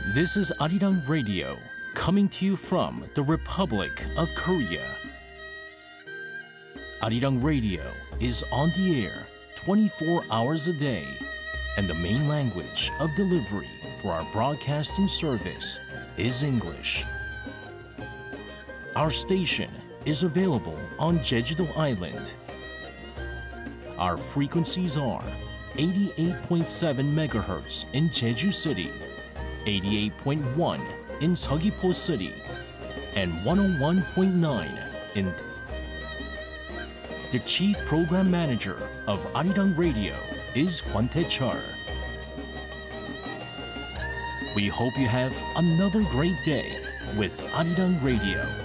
This is Arirang Radio, coming to you from the Republic of Korea. Arirang Radio is on the air 24 hours a day, and the main language of delivery for our broadcasting service is English. Our station is available on Jeju-do Island. Our frequencies are 88.7 MHz in Jeju City, 88.1 in Seogwipo City, and 101.9 in. The Chief Program Manager of Arirang Radio is Kwon Tae-chul. We hope you have another great day with Arirang Radio.